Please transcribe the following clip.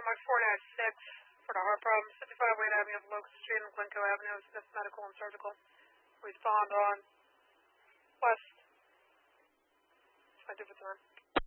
my 496 for the heart problem, 55 Wade Avenue, Locust Street, and Glencoe Avenue, Smith Medical and Surgical. Respond on West. That's my difference on.